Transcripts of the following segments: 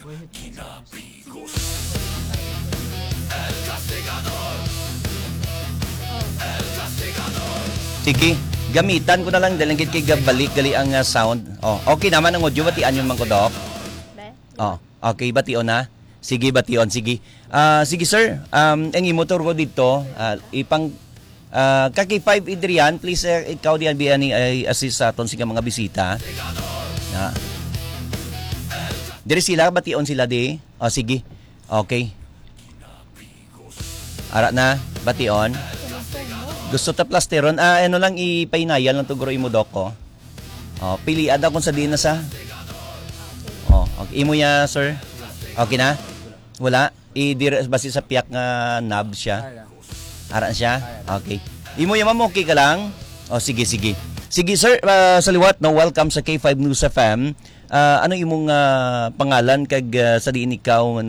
Sige, gamitan ko na lang dahil kay gabalik gali ang sound. Oh, okay naman ang audio, batian yun man ko, Doc. Oh, okay, bation na. Sige, bation, sige. Sige sir, ang imotor ko dito, ipang kaki 5 Adrian, please ikaw diyan biani ay assist sa aton sa mga bisita. Diri sila, bation sila di. Oh, sige. Okay. Ara na, bation. Gusto ta plasteron? Ano lang ipainayal lang tuguro imo Doc ko. Oh, pilian daw kung sa dinas sa. Oh, okay. Imo ya, sir. Okay na? Wala. I-dire base sa piyak nga knob siya. Aran siya. Okay. Imo ya ma'am, okay ka lang? Oh, sige, sige. Sige, sir, sa liwat, no, welcome sa K5 News FM. Ano imong pangalan kag sa diin ikaw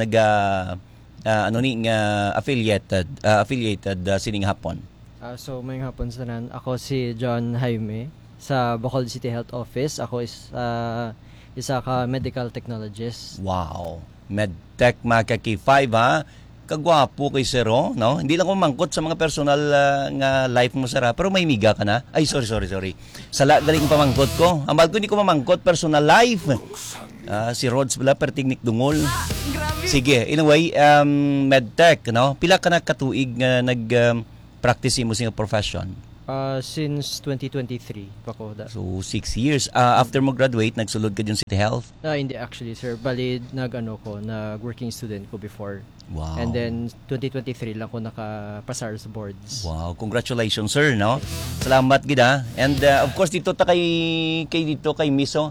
affiliated sining hapon? So, may hapon sa nan. Ako si John Jaime sa Bacolod City Health Office. Ako is isa ka medical technologist. Wow. MedTech Makaki 5 ha. Kagwapo kay Sero, no? Hindi lang ko mangkot sa mga personal nga life mo sara, pero may miga ka na. Ay, sorry. Sala galing pamangkot ko. Ambal ko hindi ko mamangkot personal life. Si Rods pala pertignik dungol. Sige, anyway, MedTech, no? Pila ka na katuig nga practice mo sa profession? Since 2023 pa ko. So, 6 years. After mo graduate, nagsulod ka dyan City Health? Hindi actually, sir. Bali, nag-working student ko before. Wow. And then, 2023 lang ko nakapasar sa boards. Wow. Congratulations, sir, no? Salamat, gida. And, of course, dito ta kay Miso.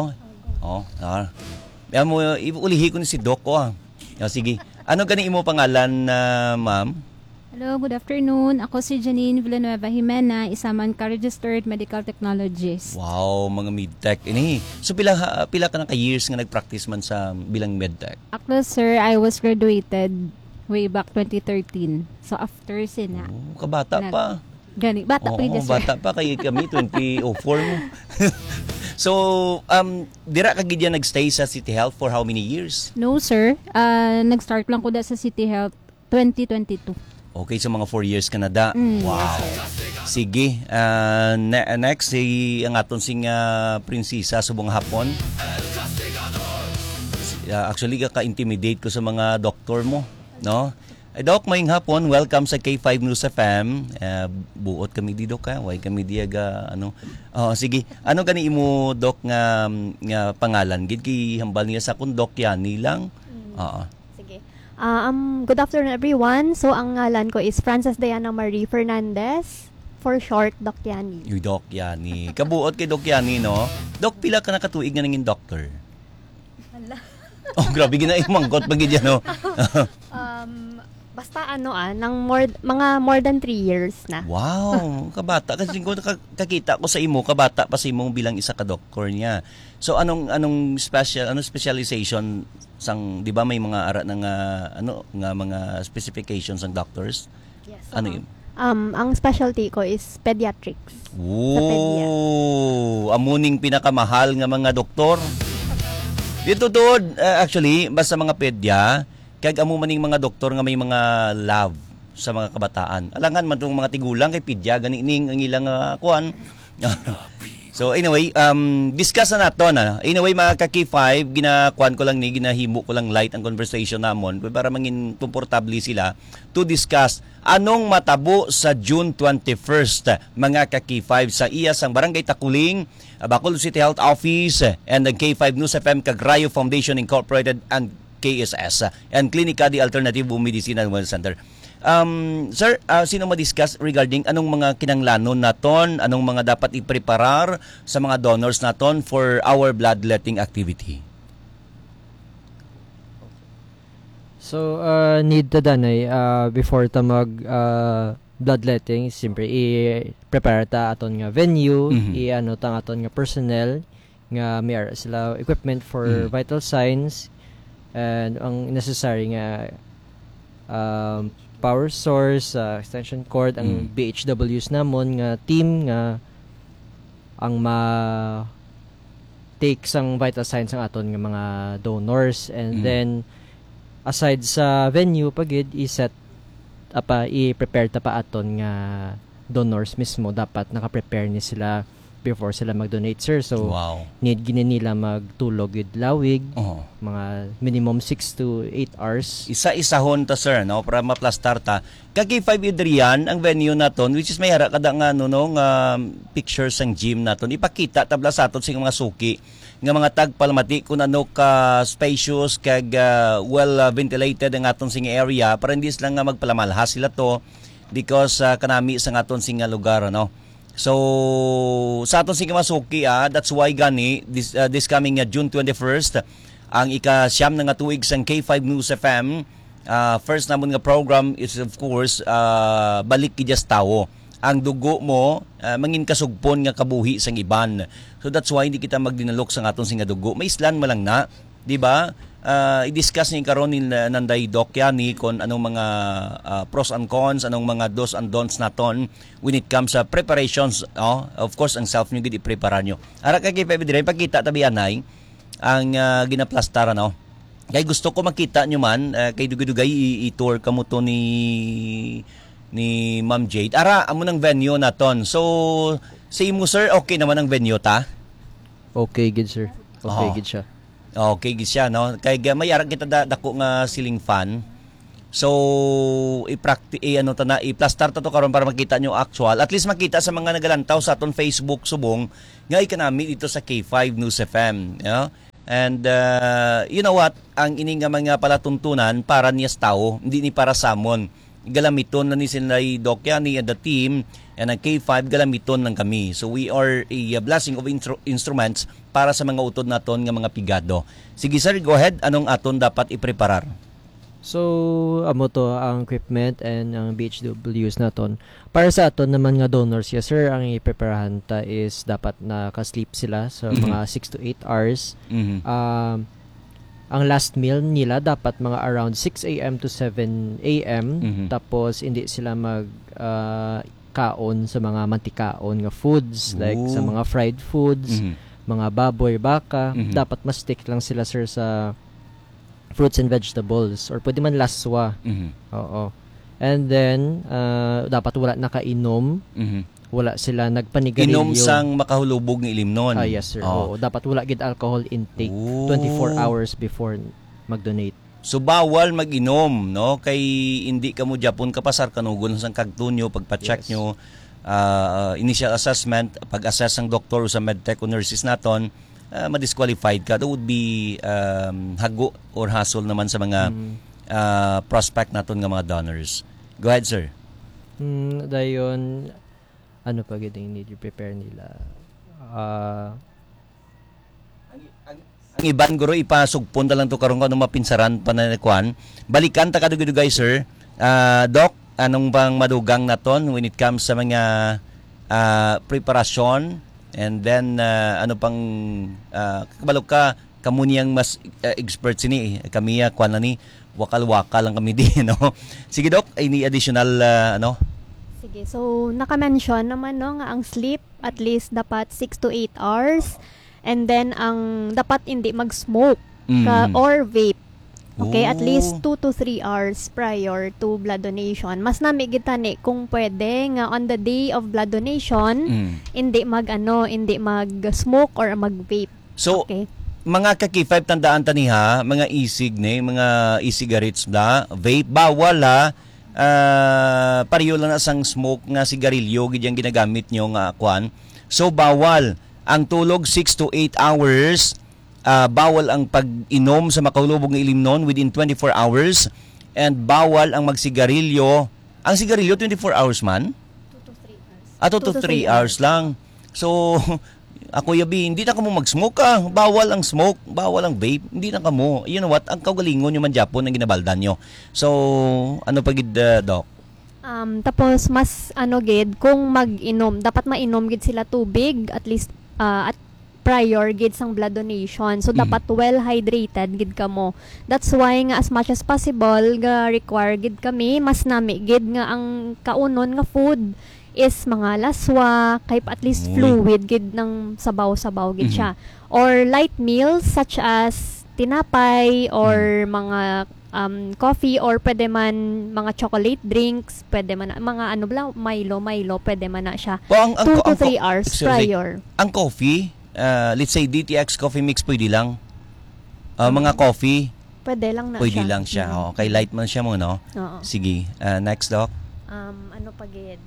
Ulihi ko ni si Doc ko, sige. Ano gani imo pangalan, ma'am? Hello, good afternoon. Ako si Janine Villanueva Jimena, isa man ka-registered medical technologist. Wow, mga medtech. So pila ka na ka-years nga nag-practice man sa bilang medtech? Ako, sir, I was graduated way back 2013. So after sina. Oh, kabata pa. Gani, bata pa yun, sir. Bata pa kay kami 2004 mo. So, dira ka gid nagstay sa City Health for how many years? No, sir. Nag-start lang ko da sa City Health 2022. Okay, so mga 4 years ka na da. Wow. Yes, sige, next, ang aton sing prinsesa subong hapon. Actually, ka-intimidate ko sa mga doktor mo, no? Ay, Doc, maying hapon, welcome sa K5 News FM. Buot kami di, Doc, ha? Way kami di, sige, ano gani imo, Doc, nga pangalan? Gid kay hambal niya sa kun Doc Yani lang. Good afternoon everyone. So ang ngalan ko is Frances Diana Marie Fernandez, for short Doc Yani. Yung Doc Yani. Kabuot kay Doc Yani, no? Doc, pila ka nakatuig nga nanging doctor? Hala. Oh, grabe ginaimangkot pag yan, no? Basta mga more than 3 years na. Wow, kabata kasi ko kakita ko sa imo, kabata pa sa imo bilang isa ka doktor niya. So anong specialization sang, 'di ba may mga ara nga mga specifications ng doctors? Yes. Ano yun? Ang specialty ko is pediatrics. Oh, amuning pinakamahal nga mga doktor. Dito doon, actually, basta mga pedya, kag amo maning mga doktor nga may mga love sa mga kabataan. Alangan man tong mga tigulang kay pedya ganining ang ilang kuan. So anyway, discuss na nato na. Anyway, mga ka-K5, ginakuan ko lang ginahimo ko lang light ang conversation namon para mangin komportable sila to discuss anong matabo sa June 21st, mga ka-K5 sa iya sang Barangay Takuling, Bacolod City Health Office and the K5 News FM Cagrayo Foundation Incorporated and KSS and Klinika di Alternative Medicine and Wellness Center. Sir, sino ma-discuss regarding anong mga kinanglanon naton, anong mga dapat i-preparar sa mga donors naton for our bloodletting activity? So, need ta danay before ta mag bloodletting, siyempre i-prepare ta aton nga venue, i-ano ta aton nga personnel nga may sila equipment for vital signs and ang necessary nga power source, extension cord, ang BHWs namon nga team nga ang take sang vital signs ang aton nga mga donors, and then aside sa venue pagid i-prepare ta pa aton nga donors mismo, dapat naka-prepare ni sila before sila mag-donate, sir. So Wow. need gini nila magtulog with lawig, Oh. mga minimum 6 to 8 hours. Isa-isahon ta sir, no, para maplastar ta. Kagi 5 Adrian ang venue naton, which is may hara kada nga pictures sang gym naton. Ipakita tabla sa aton sing mga suki nga mga tagpalmati kung ano ka spacious kag well ventilated ang aton sing area para hindi sila nga magpalamalhas sila to because kanami sa aton sing lugar, no. So sa aton sing masuki, that's why gani this coming June 21st ang ika-siyam na nga tuig sang K5 News FM. First namon nga program is of course balik ki tao. Ang dugo mo mangin kasugpon nga kabuhi sang iban. So that's why hindi kita magdinalok sa aton sing dugo. May islan mo lang na, di ba? I-discuss ni karon ni Nanday Doc yani kung anong mga pros and cons, anong mga dos and don'ts naton when it comes sa preparations, of course ang self nyo gid i-prepare nyo. Ara kay dire pagkita tabi anay ang ginaplastara, no. Kay gusto ko makita nyo man kay dugay-dugay i-tour kamo to ni Ma'am Jade. Ara amo nang venue naton. So sa imo sir, okay naman ang venue ta? Okay gid, sir. Okay Oo. gid siya. Okay, gid siya, no? Kay may arak kita dako nga ceiling fan. So, i-plastar ta to karon para makita nyo actual. At least makita sa mga nagalantaw sa aton Facebook subong nga ikanami dito sa K5 News FM, you know? And you know what? Ang ini nga mga palatuntunan para niyas tao, hindi ni para samon. Galamiton na ni Sinlay Doc yani and the team and ang K5 galamiton lang kami. So we are a blessing of instruments para sa mga utod naton nga mga pigado. Sige sir, go ahead. Anong aton dapat ipreparar? So, amo to ang equipment and ang BHWs naton. Para sa aton naman nga donors, yes sir, ang ipreparahan ta is dapat naka-sleep sila sa mga 6 to 8 hours. Ang last meal nila dapat mga around 6 a.m. to 7 a.m. Tapos hindi sila kaon sa mga mantikaon nga foods, like sa mga fried foods, mga baboy, baka. Dapat mas stick lang sila sir sa fruits and vegetables or pwede man laswa. Oo. And then dapat wala nakainom. Wala sila nagpanigarilyo. Inom sang makahulubog ng ilimnon. Yes sir. Oo. Dapat wala gid alcohol intake 24 hours before mag-donate. So bawal mag-inom, no? Kay hindi ka mo Japon kapasar kanugon sang kagtunyo pagpa-check nyo, initial assessment, pag-assess ng doktor o sa medtech o nurses naton, ma-disqualified ka. That would be hago or hassle naman sa mga prospect naton nga mga donors. Go ahead, sir. Dayon, ano pa gid ang need i-prepare nila? Ang iban guro ipasugpon ta lang to karon kung mapinsaran pa na kuan. Balikan ta kadugay sir. Doc, anong bang madugang naton when it comes sa mga preparasyon and then ano pang kabalo ka kamo niyang mas expert sini kami kuan na ni wakal-wakal lang kami di, no. Sige Doc, any additional Sige, so naka-mention naman no nga ang sleep at least dapat 6 to 8 hours. And then, ang dapat hindi mag-smoke or vape. Okay, at least 2 to 3 hours prior to blood donation. Mas namigitani kung pwede nga on the day of blood donation, hindi mag-smoke or mag-vape. So, okay. Mga kaki-5 tandaan taniha, mga mga e-cigarettes na, vape, bawal ha. Pareho lang na sang smoke nga sigarilyo, gidyang ginagamit nyo nga kwan. So, bawal. Ang tulog 6 to 8 hours, bawal ang pag-inom sa makahulubog ng ilimnon within 24 hours, and bawal ang magsigarilyo. Ang sigarilyo 24 hours man? 2 to 3 hours lang. So, ako yabi, hindi na kamo mag-smoke bawal ang smoke, bawal ang vape, hindi na kamo. You know what, ang kaugalingon nyo man Japon ang ginabaldan nyo. So, ano pagid, Doc? Tapos mas gid kung mag-inom, dapat mainom gid sila tubig at least at prior gid sang blood donation. So dapat well hydrated gid kamo. That's why nga as much as possible ga require gid kami mas nami gid nga ang kaunon nga food is mga laswa, kay at least Uy. fluid gid ng sabaw-sabaw gid siya. Or light meals such as tinapay or mga coffee, or pwede man mga chocolate drinks, pwede man mga ano bla, Milo, pwede man na siya. Po, 2 to 3 hours excuse me, prior. Ang coffee, let's say DTX coffee mix, pwede lang. Mga coffee, Pwede lang na pwede siya. lang siya. Okay, light man siya mo, no? Oo. Sige. Next, Doc. Ano pa gid?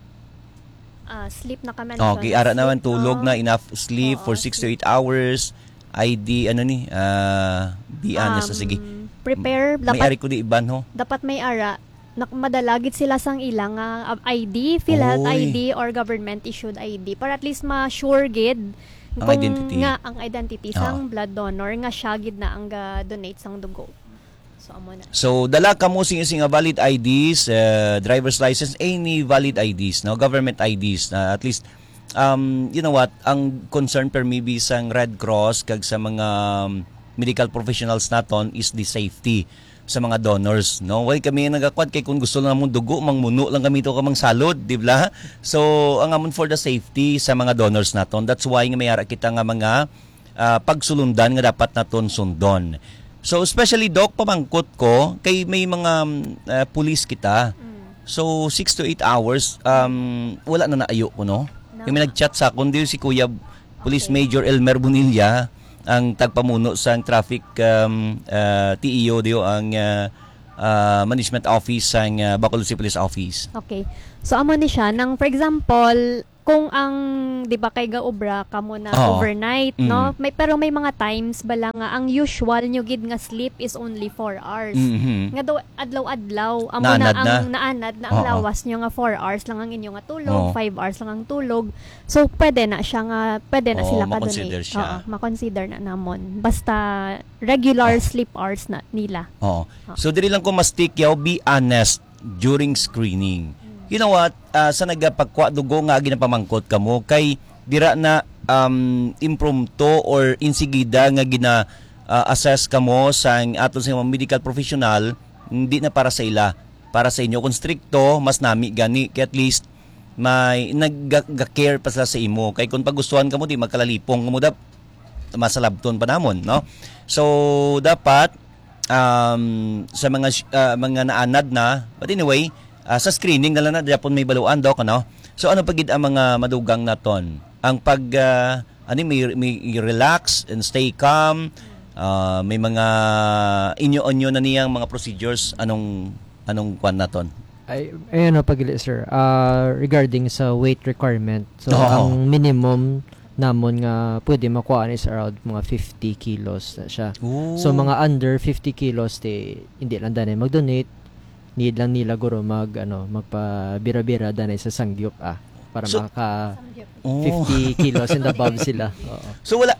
Sleep na ka mention. Okay, ara naman, Sleep, tulog no? na, enough sleep Oo, for 6 to 8 hours. ID, ano ni? Be honest, sige. Prepare, May ari ko di iban, ho? dapat may ara madalagit sila sang ilang ID, PhilHealth Oy. ID or government issued ID para at least ma-sure gid Ang identity. nga ang identity Oo. sang blood donor nga siya gid na ang donate sang dugo. So amo na. So, dala ka mo sing valid IDs, driver's license, any valid IDs, no? Government IDs na at least you know what, ang concern per maybe sang Red Cross kag sa mga medical professionals naton is the safety sa mga donors, no? Way kami nagakwat kay kung gusto lang mo dugo, mangmuno lang kami to kamang salod, di ba? So, ang amon for the safety sa mga donors naton. That's why nga may ara kita nga mga pagsulundan nga dapat naton sundon. So, especially, Doc, pamangkot ko, kay may mga police kita. So, 6 to 8 hours, wala na naayo ko, no? Yung may nag-chat sa akin, di si Kuya Police Major Elmer Bonilla, ang tagpamuno sa traffic TEO, diyo, ang management office sang Bacolod City Police Office. Okay. So amo ni siya nang for example kung ang di ba kay gaobra kamo na Oo. overnight no pero may mga times bala nga ang usual nyo gid nga sleep is only 4 hours. Mhm. Nga daw adlaw-adlaw amo Naanad na ang na. naanad na ang Oo. lawas nyo nga 4 hours lang ang inyo nga tulog, Oo. 5 hours lang ang tulog. So pwede na siya nga pwede na Oo, sila makonsider ka-donate. siya. Ma-consider na namon. Basta regular sleep hours na nila. Oo. So, dili lang ko mastik yaw, be honest during screening. You know what? Sa nagpagkwa dugo nga ginapamangkot kamo kay dira na impromptu or insigida nga assess kamo sa aton sa mga medical professional, hindi na para sa ila, para sa inyo. Kung stricto, mas nami gani kay at least may nag-care pa sila sa imo. Kay kung pagustuhan kamo di magkalalipong kamo masalabton pa namon, no? So dapat sa mga naanad na, but anyway, sa screening na lang na Japon may baluan daw no. So ano pagid ang mga madugang naton? Ang pag may relax and stay calm, may mga inyo na niyang mga procedures, anong kwan naton? Ayun pagili sir, regarding sa weight requirement. So Oo. ang minimum namon nga pwede makuha is around mga 50 kilos na siya. Ooh. So mga under 50 kilos hindi lang danay mag-donate. Need lang nila guro magpabira-bira danay sa sangyup para So- maka Oh. 50 kilos and above sila. Oo. So wala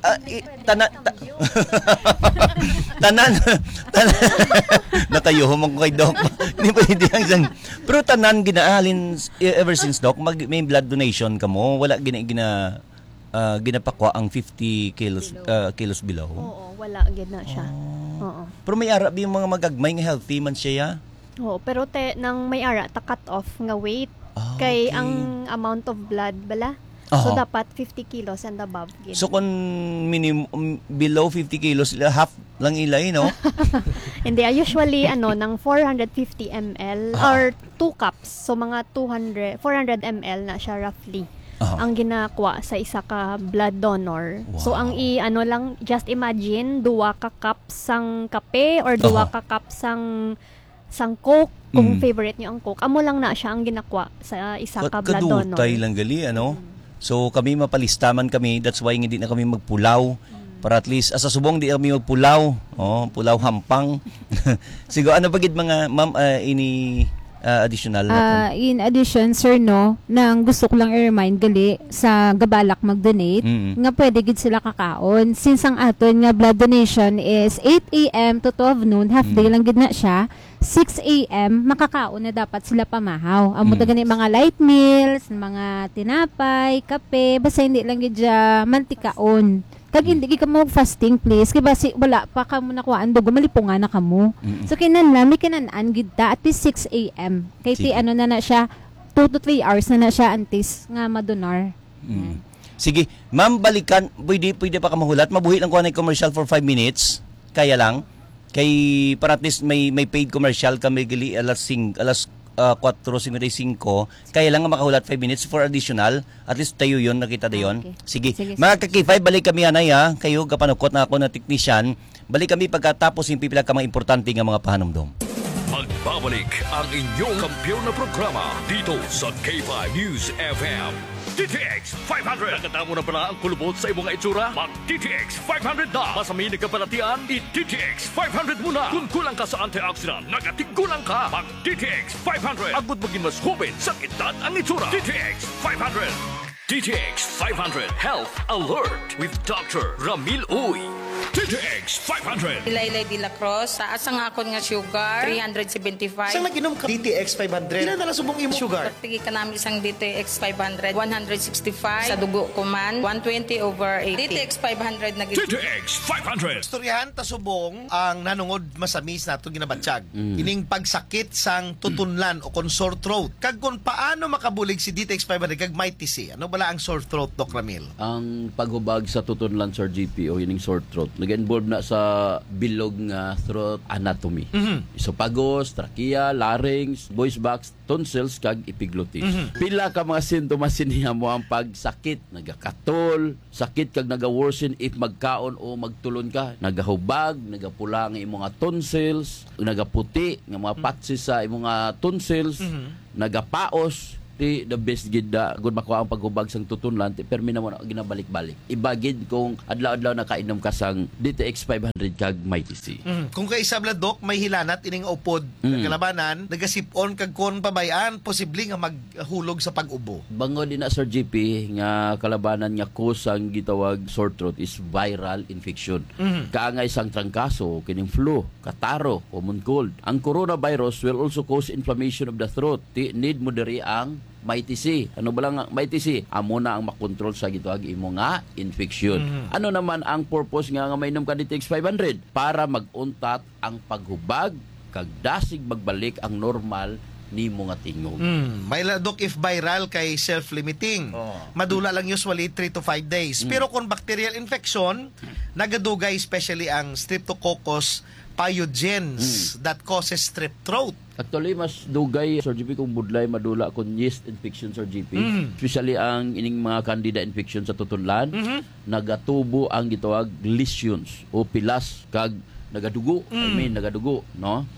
tanan natayo mo kay Doc. Hindi pwede ang sang. Pero tanan ginaalin ever since Doc may blood donation kamo, wala ginapakwa ang 50 kilos below. Oo, wala gid na siya. Oo. Pero may ara yung mga magagmay nga healthy man siya ya. Oo, pero nang may ara ta cut off nga weight kay Okay. ang amount of blood bala. So Aha. dapat 50 kilos and above gid. So kung minimum below 50 kilos, half lang ilay, no? Hindi usually nang 450 ml or 2 cups. So mga 400 ml na siya roughly. Aha. Ang ginakuha sa isa ka blood donor. So Wow. ang lang just imagine duwa ka cups sang kape or duwa ka cups sang Coke kung favorite niyo ang Coke. Amo lang na siya ang ginakuha sa isa ka blood donor. Kadutay lang gali, ano? So kami mapalistaman kami, that's why hindi na kami magpulaw. Para at least, sa subong di kami magpulaw. Pulaw hampang. Siguro, ano bagid mga, ma'am, additional na In addition, sir, nang gusto ko lang i-remind gali sa gabalak mag-donate, nga pwede gid sila kakaon. Since ang aton nga blood donation is 8 a.m. to 12 noon, half day lang gid na siya, 6 a.m. makakaon na dapat sila pamahaw. Amo ta gani mga light meals, mga tinapay, kape, basta hindi lang gid siya mantikaon. Kag hindi ka mo fasting please kay basi wala pa ka mo nakuhaan dugo malipungan na kamo. So kinahanglan may kinanaan gid ta at least 6 a.m. Kay ti Sige. na siya 2 to 3 hours na siya antes nga madonar. Sige, ma'am, balikan. Pwede pa ka mahulat. Mabuhi lang ko na commercial for 5 minutes. Kaya lang. Kay, para at least may paid commercial kami gali alas 4:55. Kaya lang nga makahulat 5 minutes for additional. At least tayo yun, nakita na yun. Okay. Sige. Sige. Mga kakifay, balik kami hanay ha. Kayo, kapanukot na ako na technician. Balik kami pagkatapos yung pipila ka mga importante nga mga pahanumdom. Magbabalik ang inyong kampiyon na programa dito sa K5 News FM. DTX 500. Nakatamo na pala ang kulubot sa imong itsura? Mag DTX 500 na. Masamin na kapalatian, i-DTX 500 muna. Kung kulang ka sa antioxidant, nagatigulang ka. Mag DTX 500. Agud maging mas hubin sa edad ang itsura. DTX 500. DTX 500 Health Alert with Dr. Ramil Uy. DTX 500. Ilaylay de la Cruz, taas ang akon nga sugar, 375. Saan nag-inom ka? DTX 500. Ilan na lang subong imong sugar? Pagtigi ka namin isang DTX 500, 165. Sa dugo ko man, 120/80. DTX 500 na DTX 500. Istoryahan ta subong ang nanungod masamis nato ginabatsyag. Ining pagsakit sang tutunlan o kon sore throat. Kag kung paano makabulig si DTX 500 kag mighty C. Ano bala ang sore throat, Doc Ramil? Ang paghubag sa tutunlan, Sir GP, o ining sore throat, nag-involve na sa bilog nga throat anatomy. Esophagus, trachea, larynx, voice box, tonsils, kag epiglottis. Pila ka mga sintomas siniha mo ang pagsakit, nagakatol, sakit kag naga-worsen if magkaon o magtulon ka, nagahubag, nagapula nga imong nga tonsils, nagaputi nga mga patches sa imong nga tonsils, nagapaos, the best gid da gud makuha ang paghubag sang tutunlan permi na mo na ginabalik-balik ibagid kung adlaw-adlaw nakainom ka sang DTX 500 kag Mighty C. Kung kay isabla, Doc, may hilanat ining upod kalabanan, nagasipon kag kon pabayaan posible nga maghulog sa pag-ubo. Bango din na, Sir GP, nga kalabanan nga cause ang gitawag sore throat is viral infection. Kaangay sang trangkaso, kining flu, kataro, common cold. Ang coronavirus will also cause inflammation of the throat. Need mo diri ang Mighty C. Ano ba lang Mighty C? Amo na ang makontrol sa gitawag imo nga infection. Ano naman ang purpose nga mainom ka DTX 500? Para maguntat ang paghubag kag dasig magbalik ang normal nimo nga tingog. May Doc, if viral kay self-limiting. Madula lang usually 3 to 5 days. Pero kung bacterial infection, nagadugay especially ang Streptococcus pyogenes that causes strep throat. Actually, mas dugay, Sir GP, kung budlay madula kung yeast infection, Sir GP. Especially ang ining mga candida infection sa tutunlan, nagatubo ang gitawag lesions o pilas kag nagadugo. Nagadugo, no?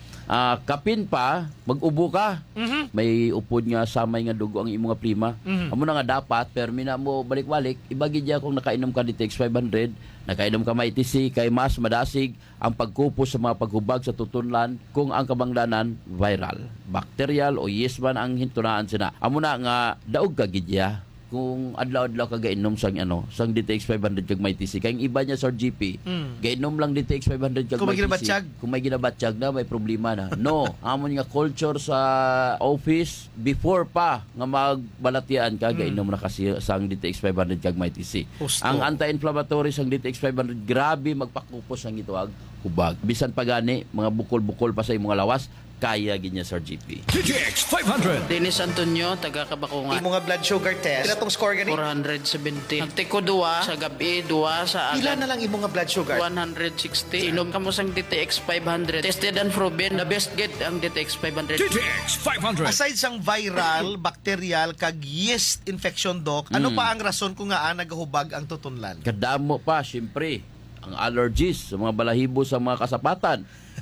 Kapin pa, mag-ubo ka. May upod nga samay nga dugo ang imong nga prima. Amo na nga dapat, permi na mo balik-balik, ibagi diya kung nakainom ka DTX 500, nakainom ka Mighty C, kay mas madasig ang pagkupos sa mga paghubag sa tutunlan kung ang kabanglanan viral, bacterial o yeast man ang hintunaan sina. Amo na nga daog ka gidya kung adlaw-adlaw ka gainom sang DTX 500 kag Mighty C. Kaya iba niya, Sir GP, gainom lang DTX 500 kag Kung may Mighty C. ginabatsyag. Kung may ginabatsyag na, may problema na. No, amon nga culture sa office, before pa nga magbalatian ka, gainom na kasi sang DTX 500 kag Mighty C. Husto. Ang anti-inflammatory sang DTX 500, grabe magpakupos ang gitawag hubag. Bisan pa gani, mga bukol-bukol pa sa imong lawas, kaya ginya, Sir GP. DTX 500. Dennis Antonio, taga Kabakungan. Imo nga blood sugar test. Pila tong score gani? 470. Nagtiko 2 sa gabi, 2 sa Pila agad. na lang imo nga blood sugar? 160. Inom ka mo sang DTX 500. Tested and proven. The best get ang DTX 500. DTX 500. Aside sang viral, bacterial kag yeast infection, Doc, ano pa ang rason kung nga nagahubag ang tutunlan? Kadamo pa, syempre, ang allergies sa mga balahibo sa mga kasapatan.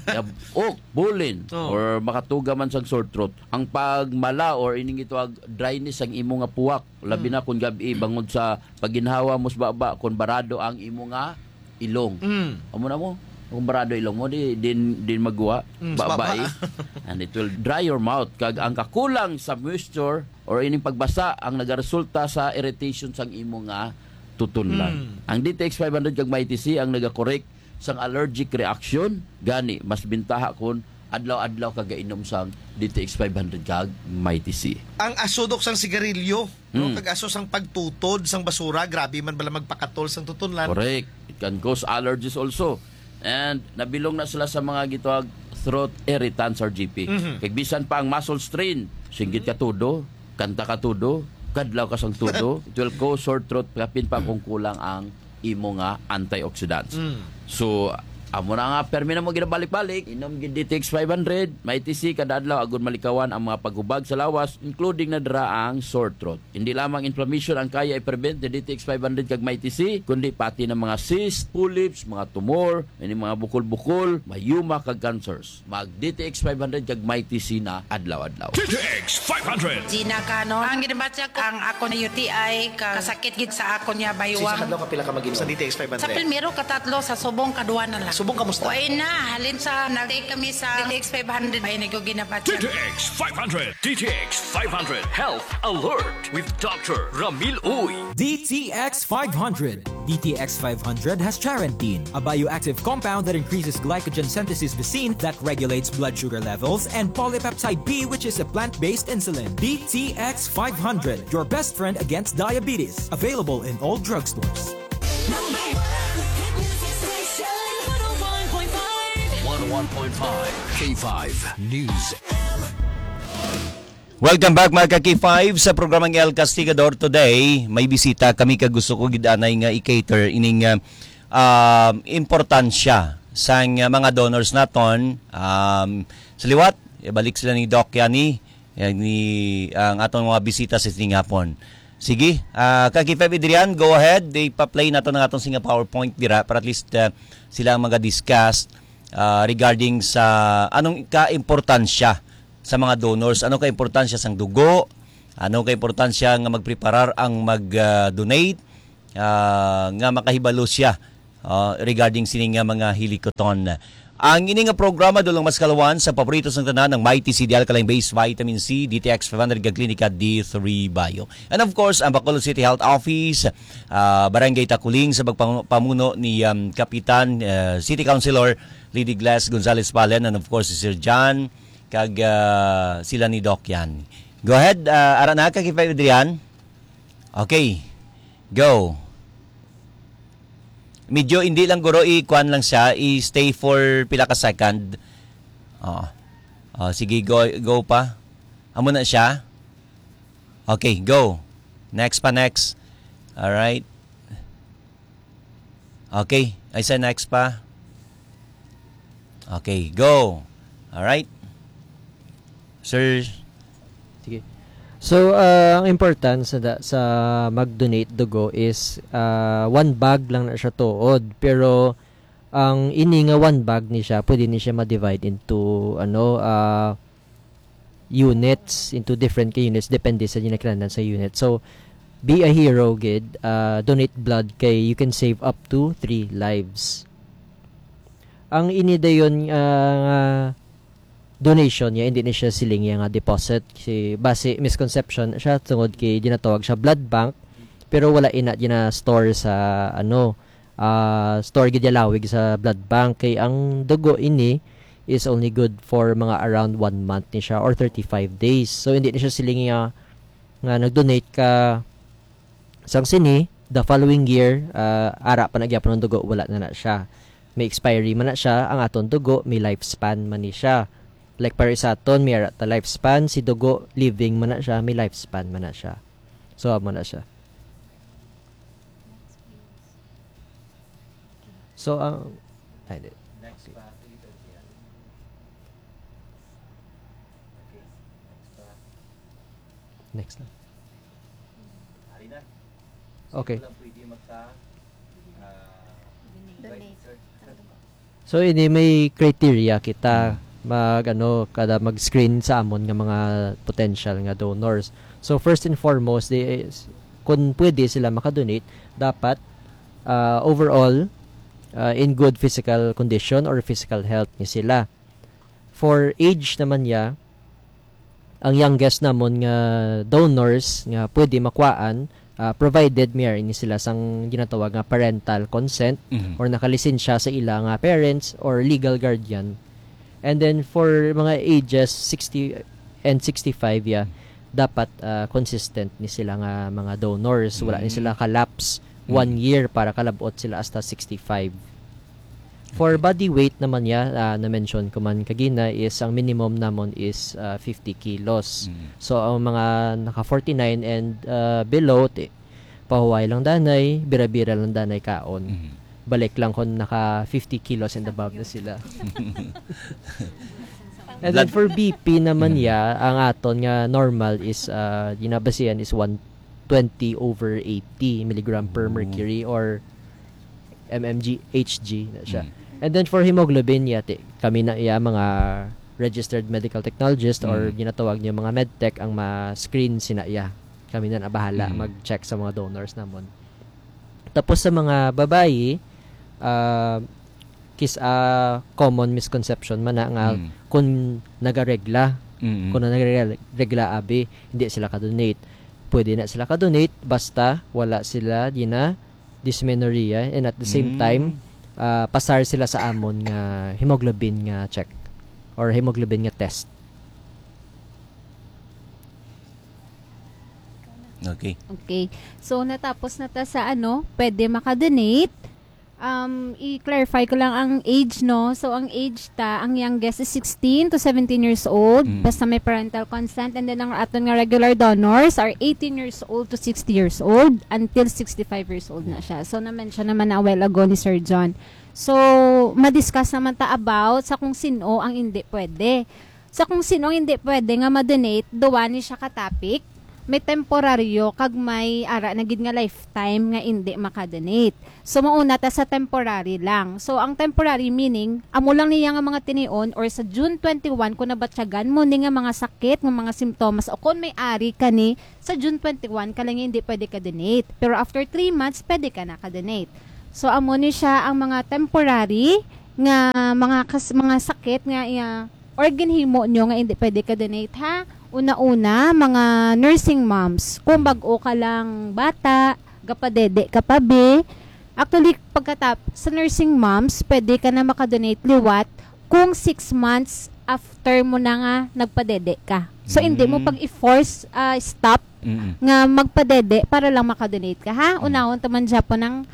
Bulin, or makatuga man sang sore throat. Ang pagmala or ining ito dryness ang imo nga puwak, labi na kung gabi bangod sa paginhawa mos baba kung barado ang imo nga ilong. Amo na mo, kung barado ilong mo din magwa babay and it will dry your mouth kag ang kakulang sa moisture or ining pagbasa ang nagaresulta sa irritation sang imo nga tutunlan. Ang DTX 500 kag Mighty C ang naga-correct sang allergic reaction, gani mas bintaha kun adlaw-adlaw kagainom sang DTX 500 kag Mighty C. Ang asodok sang sigarilyo, no? Kag aso sang pagtutod sang basura, grabe man bala magpakatol sang tutunlan. Correct. It can cause allergies also. And nabilong na sila sa mga gitawag throat irritants, or GP. Kag bisan pa ang muscle strain, singgit ka tudo, kanta ka tudo, kadlaw ka sang tudo, it will cause sore throat kapin pa kung kulang ang imo nga antioxidants. So amo na nga permi na mo ginabalik-balik, inom gid DTX 500, may TC kada adlaw agon malikawan ang mga paghubag sa lawas including na dira ang sore throat. Hindi lamang inflammation ang kaya i-prevent ni DTX 500 kag may TC, kundi pati ng mga cyst, polyps, mga tumor, may mga bukol-bukol, mayuma kag cancers. Mag DTX 500 kag may TC na adlaw-adlaw. DTX 500. Gina Cano, ang ginabatya ko ang ako na UTI, kasakit gid sa ako niya baywang. ka pila ka mag-inom sa DTX 500? Sa primero, katatlo, sa subong, kaduwa na lang. Subong kamusta? Uy na, halin sa, nag-take kami sa DTX 500. Ay, nag ginabatya. DTX 500. DTX 500 Health Alert with Dr. Ramil Uy. DTX 500. DTX 500 has charantine, a bioactive compound that increases glycogen synthesis vacine that regulates blood sugar levels, and polypeptide B, which is a plant-based insulin. DTX 500, your best friend against diabetes. Available in all drugstores. 101.5 K5 News. Welcome back mga ka-K5 sa programang El Castigador. Today, may bisita kami ka gusto ko gidanay nga i-cater ining importansya sa mga donors naton. Sa liwat, balik sila ni Doc Yani, ang atong mga bisita sa ining hapon. Sige, ka-K5 Adrian, go ahead. Pa-play nato ng atong singa PowerPoint dira para at least sila mag-discuss regarding sa anong ka-importansya sa mga donors, anong ka-importansya sang dugo, anong ka-importansya nga magpreparar ang mag-donate, nga makahibalo siya regarding sining nga mga hilikoton. Ang ini nga programa dulong mas kalawan sa paborito sang tanan ng Mighty CD Alkaline Base Vitamin C, DTX 500 kag Klinika D3 Bio. And of course, ang Bacolod City Health Office, Barangay Takuling sa pagpamuno ni Kapitan City Councilor Lady Glass Gonzales Palen, and of course si Sir John kag sila ni Doc yan. Go ahead, arana ka kay Adrian. Okay. Go. Medyo hindi lang guro i-kuan lang siya, i-stay for pila ka second. Sige, go pa. Amo na siya. Okay, go. Next pa, next. All right. Okay, I said next pa. Okay, go. All right. Sir. Sige. So, ang importance sa mag-donate dugo is one bag lang na siya tuod. Pero, ang ini nga one bag ni siya, pwede ni siya ma-divide into units, into different units, depende sa ginakalanan sa unit. So, be a hero, gid. Donate blood kay you can save up to 3 lives. Ang ini dayon donation niya, hindi na siya siling nga deposit. Kasi base misconception siya tungod kay ginatawag siya blood bank, pero wala ina gina store sa store gid lawig sa blood bank. Kay ang dugo ini is only good for mga around 1 month ni siya or 35 days. So hindi na siya siling nga nag-donate ka sang sini the following year, ara pa nagyapon ng dugo, wala na siya. May expiry man na siya. Ang aton dugo may lifespan man ni siya. Like para sa aton, may ara ta lifespan, si dugo living man na siya, may lifespan man na siya. So amo na siya. So next pa. Next na. Okay. So ini may criteria kita kada mag-screen sa amon nga mga potential nga donors. So first and foremost, kung pwede sila makadonate, dapat overall in good physical condition or physical health ni sila. For age naman niya, ang youngest namon nga donors nga pwede makuhaan, provided may ini sila sang ginatawag nga parental consent or nakalisensya sa ila nga parents or legal guardian. And then for mga ages 60 and 65 dapat consistent ni sila nga mga donors. Wala ni sila kalapse 1 year para kalabot sila hasta 65. For body weight naman na-mention ko man kagina is ang minimum namon is 50 kilos. So ang mga naka 49 and below, pahuway lang danay, bira-bira lang danay kaon. Balik lang kung naka 50 kilos and above na sila. And then for BP naman ang aton nga normal is ginabasihan is 120/80 milligram per mercury or mmg HG na siya. And then for hemoglobin kami na mga registered medical technologist or ginatawag niya mga medtech ang ma-screen sinaya. Kami na bahala mag-check sa mga donors namon. Tapos sa mga babae, common misconception man nga kung nagaregla, kung nagaregla abi, hindi sila ka-donate. Pwede na sila ka-donate basta wala sila dysmenorrhea and at the same time pasar sila sa amon nga hemoglobin nga check or hemoglobin nga test. Okay. So natapos na ta sa pwede maka-donate. I-clarify ko lang ang age, no? So, ang age ang youngest is 16 to 17 years old. Basta may parental consent. And then, ang aton nga regular donors are 18 years old to 60 years old until 65 years old na siya. So, na-mention naman na a while ago ni Sir John. So, madiscuss naman ta about sa kung sino ang hindi pwede. Sa kung sino ang hindi pwede nga ma-donate, duwa ni siya ka-topic. May temporaryo kag may ara na gid nga lifetime nga hindi maka-donate. So mauna ta sa temporary lang. So ang temporary meaning amo lang niya nga mga tinion or sa June 21 kun nabatyagan mo ni nga mga sakit, nga mga simptomas o kun may ari kani sa June 21 ka lang hindi pwede ka donate. Pero after 3 months pwede ka na ka-donate. So amo ni siya ang mga temporary nga mga sakit nga organ himo nyo nga hindi pwede ka donate ha. Una-una, mga nursing moms. Kung bag-o ka lang bata, kapadede, kapabi. Actually, sa nursing moms, pwede ka na makadonate liwat kung 6 months after mo na nga nagpadede ka. So, hindi mo pag-i-force stop nga magpadede para lang makadonate ka, ha? Unahon taman siya po ng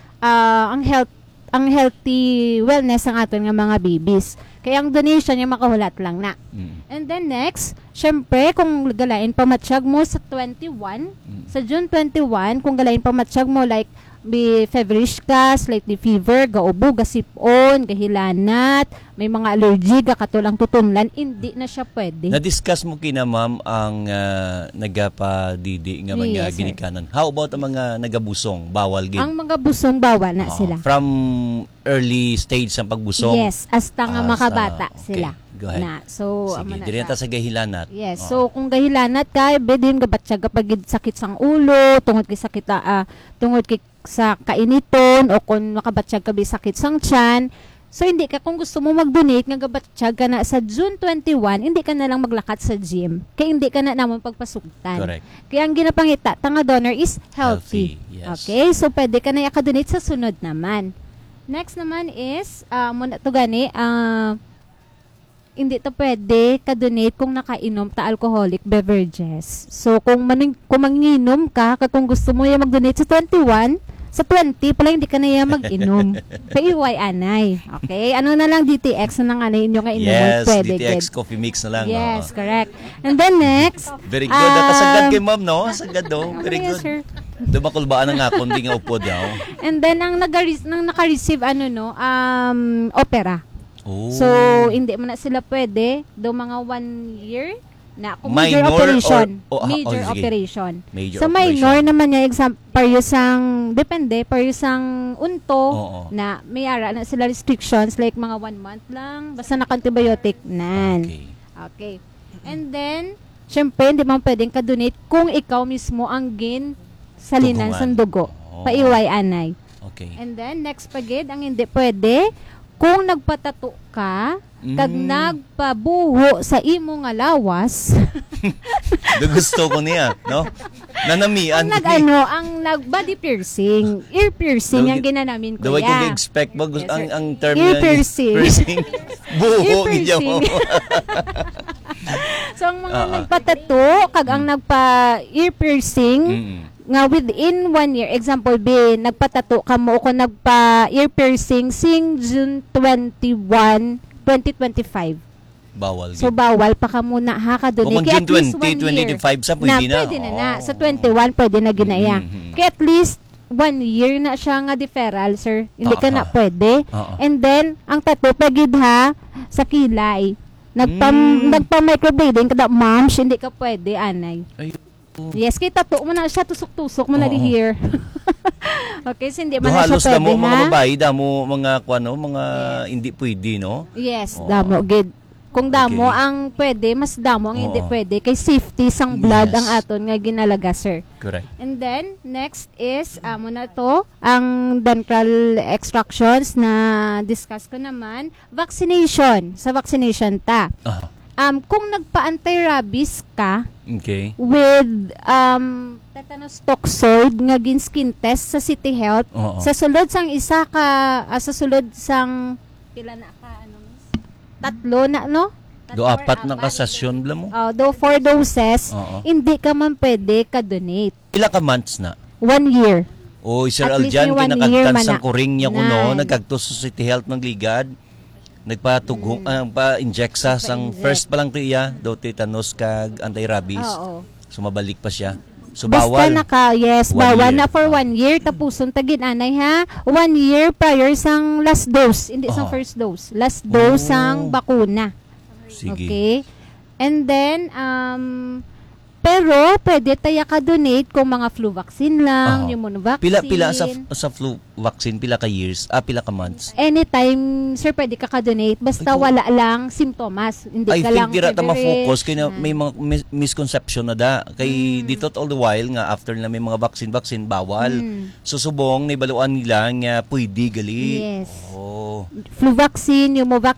ang healthy wellness ng aton nga mga babies. Kaya ang donation niya makahulat lang na. And then next, syempre, kung galain pamatsyag mo sa 21, sa June 21, kung galain pamatsyag mo like feverish ka, slightly fever, gaubo, gasipon, gahilanat, may mga allergy, katulang tutunlan, hindi na siya pwede. Na-discuss mo kina ma'am ang nagapadidi nga mga ginikanan. How about ang mga nagabusong? Bawal gid? Ang mga busong bawal na sila. From early stage sa pagbusong? Yes, hasta nga makabata sila. Go ahead. Na. So, sige, diri ta sa gahilanat. Yes. So, kung gahilanat ka, bedin gabatsyag kapag sakit sang ulo, tungod kay sakit sa kainiton o kung makabatsyag ka sakit sang tiyan. So, hindi ka, kung gusto mo mag-donate, nga gabatsyag ka na sa June 21, hindi ka na lang maglakat sa gym. Kaya hindi ka na naman pagpasugtan. Correct. Kaya ang ginapangita, tanga donor is healthy. Yes. Okay? So, pwede ka na i-donate sa sunod naman. Next naman is, muna to gani, hindi to pwede ka-donate kung nakainom ta alcoholic beverages. So, kung manginom ka, kung gusto mo yung mag-donate sa 21, sa 20, pala hindi ka na yung mag-inom. Paiway anay. Okay? Ano na lang, DTX na lang anay inyo nga inom. Yes, pwede, DTX coffee mix na lang. Yes, correct. And then next, very good. Nakasagad kay ma'am, no? Sagad do. Very yes, good. sir. Dumakulbaan na nga, kundi nga upo daw. And then, ang naka-receive, opera. Oh. So, hindi mo na sila pwede. Do mga 1 year na kung major operation. Sige. Operation. Major sa minor naman niya, depende, paryosang unto na may ara na sila restrictions like mga 1 month lang. Basta naka-antibiotic nan. Okay. And then, syempre, hindi mo pwedeng ka-donate kung ikaw mismo ang salinan sa dugo. Paiway anay. Okay. And then, next pagid, ang hindi pwede, kung nagpatato ka, kag nagpabuho sa imo nga lawas. Gusto ko niya, no? Nanamian. ang nag-body piercing, ear piercing, ang ginanamin ko. Daway ko expect mo, ang term ear piercing. Buho, gidya mo. So, ang mga nagpatato, kag ang nagpa-ear piercing, nga within 1 year, example B, nagpatato ka mo o kung nagpa-ear piercing sing June 21, 2025. Bawal. So, bawal pa ka muna ha, kadunay. Kung June 20, 2025 sa pwede na. Pwede na. Sa 21, pwede na ginaya. Kaya at least 1 year na siya nga deferral, sir. Hindi ka na pwede. And then, ang tattoo, pagid ha, sa kilay. Nagpa-microblading kada, ma'am, hindi ka pwede, anay. Yes, kay tattoo mo na siya, tusok-tusok mo na di here. Okay, so hindi man na siya halos pwede, damo, ha? mga babae, damo, mga kuano, mga hindi pwede, no? Yes, damo, gid. Kung damo Okay. ang pwede, mas damo ang hindi pwede. Kay safety sang blood Yes. ang aton nga ginalaga, sir. Correct. And then, next is, muna to, ang dental extractions na discuss ko naman, vaccination. Sa vaccination ta. Kung nagpa-anti-rabies ka Okay. with tetanus toxoid nga gin skin test sa City Health, sa sulod sang isa ka, sa sulod sang pila na ka, tatlo na, no? Do apat na kasasyon bla mo? Do 4 doses, hindi ka man pwede ka-donate. Pila ka months na? 1 year. O Sir At least Aljan, may 1 year kinakagtan man sa na. kuring niya kuno, Nan. nagkagtos sa City Health ng Ligad, nagpatugong, pa-inject sa sang first pa lang to iya, do tetanus kag anti-rabies. Oo. So mabalik pa siya. So Basta bawal. bawal year. na for 1 year, tapuson tagin anay ha. 1 year prior sang last dose, hindi sang first dose. Last dose sang bakuna. Sige. Okay? And then, pero pwede tayo ka-donate kung mga flu vaccine lang, pneumovaccine. Pila sa flu vaccine, pila ka years, pila ka months. Anytime, sir, pwede ka ka-donate. Basta wala lang simptomas. Hindi I ka think lang dira ta feverish. ma-focus kay may mga misconception na da kay dito all the while nga after na may mga vaccine bawal. Susubong ni baluan nila nga pwede gali. Yes. Oh. Flu vaccine,